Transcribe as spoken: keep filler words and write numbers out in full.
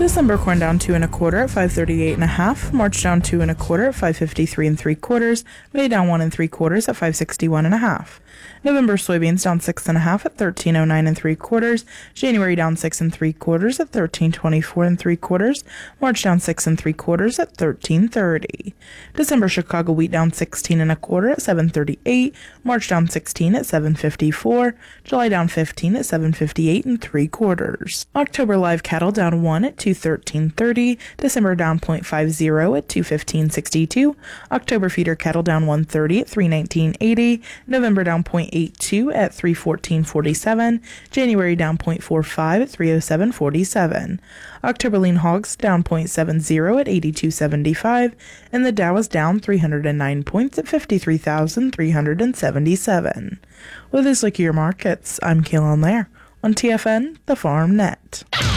December corn down two and a quarter at five thirty-eight and a half. March down two and a quarter at five fifty-three and three quarters. May down one and three quarters at five sixty-one and a half. November soybeans down six and a half at thirteen oh nine and three quarters. January down six and three quarters at thirteen twenty-four and three quarters. March down six and three quarters at thirteen thirty. December Chicago wheat down sixteen and a quarter at seven thirty-eight. March down sixteen at seven fifty-four. July down fifteen at seven fifty-eight and three quarters. October live cattle down one at two thirteen thirty. December down point five zero at two fifteen sixty-two. October feeder cattle down one thirty at three nineteen eighty. November down point eight two at three fourteen forty-seven. January down point four five at three oh seven forty-seven. October lean hogs down point seven zero at eighty-two seventy-five, and the Dow is down three hundred nine points at fifty-three thousand three hundred seventy-seven. With this look at your markets, I'm Kaylin Lair on T F N, the Farm Net.